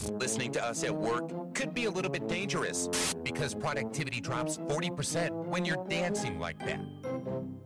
Listening to us at work could be a little bit dangerous because productivity drops 40% when you're dancing like that.